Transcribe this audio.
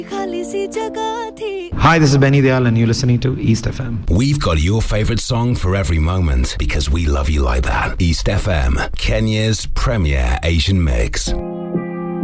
Hi, this is Benny Dayal and you're listening to East FM. We've got your favourite song for every moment because we love you like that. East FM, Kenya's premier Asian mix.